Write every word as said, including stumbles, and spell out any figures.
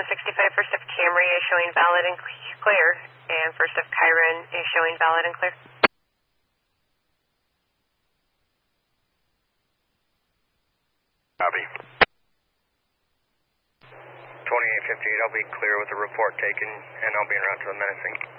sixty-five, first of Camry is showing valid and clear, and first of Chiron is showing valid and clear. Copy. twenty-eight fifty-eight, I'll be clear with the report taken, and I'll be en route to the menacing.